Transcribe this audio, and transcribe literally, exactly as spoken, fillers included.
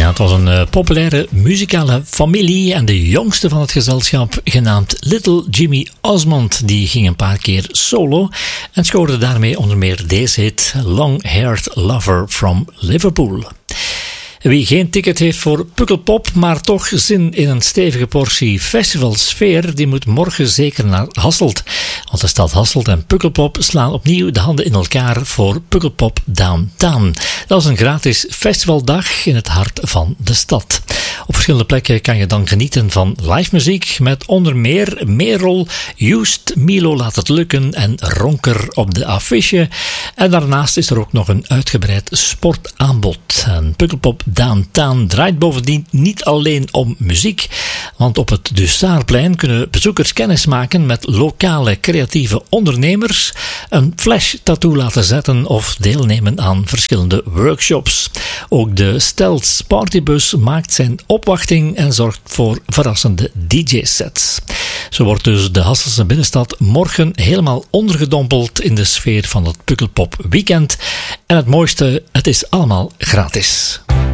Ja, het was een uh, populaire muzikale familie en de jongste van het gezelschap, genaamd Little Jimmy Osmond, die ging een paar keer solo en scoorde daarmee onder meer deze hit Long-Haired Lover from Liverpool. Wie geen ticket heeft voor Pukkelpop, maar toch zin in een stevige portie festivalsfeer, die moet morgen zeker naar Hasselt. Want de stad Hasselt en Pukkelpop slaan opnieuw de handen in elkaar voor Pukkelpop Downtown. Dat is een gratis festivaldag in het hart van de stad. Op verschillende plekken kan je dan genieten van live muziek met onder meer Merel, Joost, Milo Laat Het Lukken en Ronker op de affiche. En daarnaast is er ook nog een uitgebreid sportaanbod. En Pukkelpop Downtown draait bovendien niet alleen om muziek, want op het Dussaarplein kunnen bezoekers kennis maken met lokale creatieve ondernemers, een flash-tattoo laten zetten of deelnemen aan verschillende workshops. Ook de Stelz Partybus maakt zijn opwachting en zorgt voor verrassende D J-sets. Zo wordt dus de Hasselse binnenstad morgen helemaal ondergedompeld in de sfeer van het Pukkelpop Weekend. En het mooiste, het is allemaal gratis.